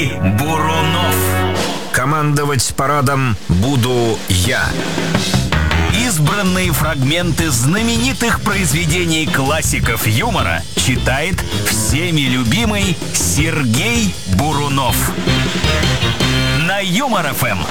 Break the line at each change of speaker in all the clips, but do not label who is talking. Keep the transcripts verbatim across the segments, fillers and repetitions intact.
Сергей Бурунов.
Командовать парадом буду я.
Избранные фрагменты знаменитых произведений классиков юмора читает всеми любимый Сергей Бурунов. На Юмор-ФМ.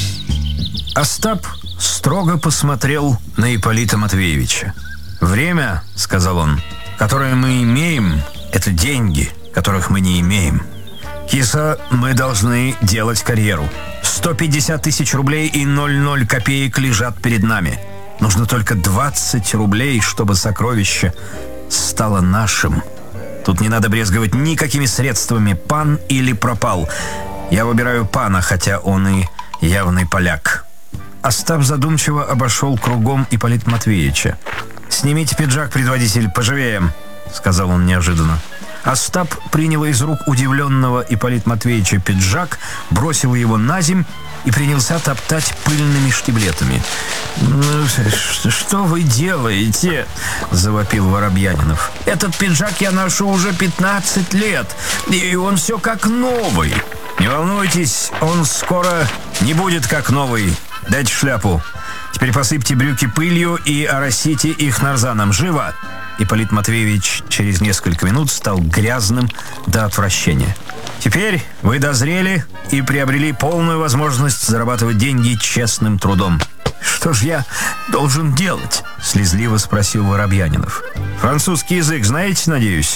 Остап строго посмотрел на Ипполита Матвеевича. «Время, — сказал он, — которое мы имеем, это деньги, которых мы не имеем. Киса, мы должны делать карьеру. сто пятьдесят тысяч рублей и ноль ноль копеек лежат перед нами. Нужно только двадцать рублей, чтобы сокровище стало нашим. Тут не надо брезговать никакими средствами, пан или пропал. Я выбираю пана, хотя он и явный поляк». Остап задумчиво обошел кругом Ипполита Матвеевича. «Снимите пиджак, предводитель, поживее», — сказал он неожиданно. Остап принял из рук удивленного Ипполита Матвеевича пиджак, бросил его на земь и принялся топтать пыльными штиблетами. «Ну, что вы делаете?» — завопил Воробьянинов. «Этот пиджак я ношу уже пятнадцать лет, и он все как новый». «Не волнуйтесь, он скоро не будет как новый. Дайте шляпу. Теперь посыпьте брюки пылью и оросите их нарзаном. Живо!» Ипполит Матвеевич через несколько минут стал грязным до отвращения. «Теперь вы дозрели и приобрели полную возможность зарабатывать деньги честным трудом». «Что ж я должен делать?» — слезливо спросил Воробьянинов. «Французский язык знаете, надеюсь?»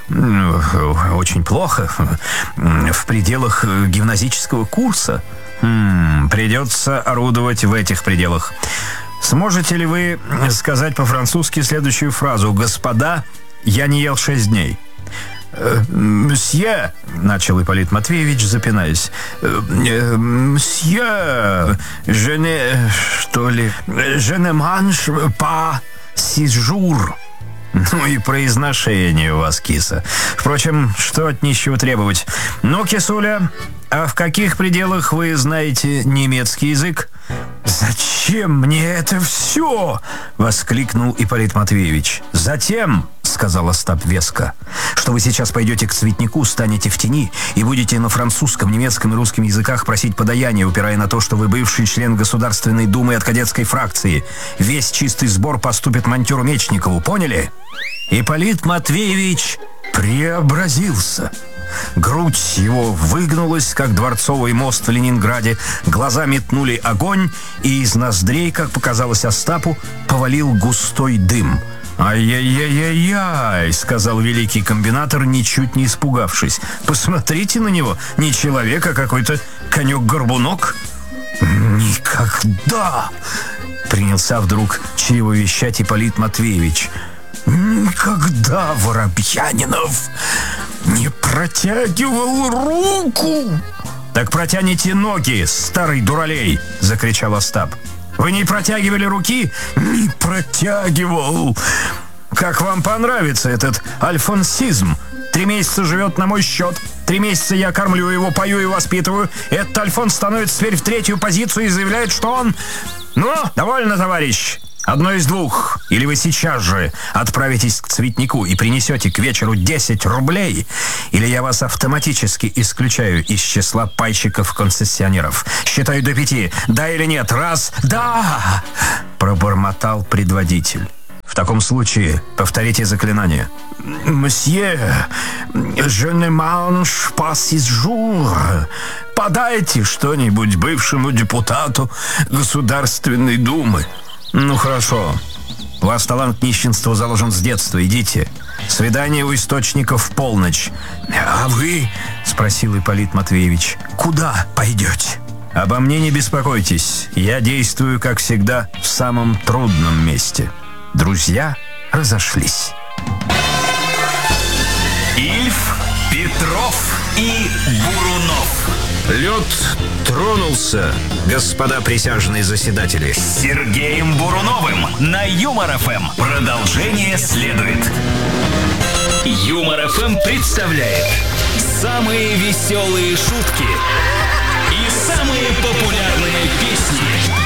«Очень плохо. В пределах гимназического курса». Хм, «Придется орудовать в этих пределах. Сможете ли вы сказать по-французски следующую фразу: «Господа, я не ел шесть дней»?» «Мсье», — начал Ипполит Матвеевич, запинаясь. «Мсье, je ne... что ли... je ne mange pas six jours». «Ну и произношение у вас, киса. Впрочем, что от нищего требовать? Ну, кисуля, а в каких пределах вы знаете немецкий язык?» «Зачем мне это все?» — воскликнул Ипполит Матвеевич. «Затем, — сказал Остап веско, — что вы сейчас пойдете к цветнику, станете в тени и будете на французском, немецком и русском языках просить подаяние, упирая на то, что вы бывший член Государственной Думы от кадетской фракции. Весь чистый сбор поступит монтёру Мечникову. Поняли?» Ипполит Матвеевич преобразился. Грудь его выгнулась, как дворцовый мост в Ленинграде, глаза метнули огонь, и из ноздрей, как показалось Остапу, повалил густой дым. «Ай-яй-яй-яй-яй», — сказал великий комбинатор, ничуть не испугавшись. «Посмотрите на него, не человек, а какой-то конек-горбунок». «Никогда!» — принялся вдруг чревовещать Ипполит Матвеевич. «Никогда Воробьянинов не протягивал руку!» «Так протяните ноги, старый дуралей!» — закричал Остап. «Вы не протягивали руки?» «Не протягивал!» «Как вам понравится этот альфонсизм? Три месяца живет на мой счет. Три месяца я кормлю его, пою и воспитываю. Этот Альфонс становится теперь в третью позицию и заявляет, что он... Ну, довольно, товарищ. Одно из двух. Или вы сейчас же отправитесь к цветнику и принесете к вечеру десять рублей, или я вас автоматически исключаю из числа пайщиков-концессионеров. Считаю до пяти. Да или нет? Раз. Да! Пробормотал предводитель. В таком случае повторите заклинание. «Мсье, je ne mange pas six jours». Подайте что-нибудь бывшему депутату Государственной Думы. «Ну, хорошо. У вас талант нищенства заложен с детства. Идите. Свидание у источников в полночь». «А вы?» — спросил Ипполит Матвеевич. «Куда пойдете?» «Обо мне не беспокойтесь. Я действую, как всегда, в самом трудном месте». Друзья разошлись.
Ильф, Петров и Бурунов.
Лед тронулся, господа присяжные заседатели.
С Сергеем Буруновым на Юмор-ФМ. Продолжение следует. Юмор-ФМ представляет самые веселые шутки и самые популярные песни.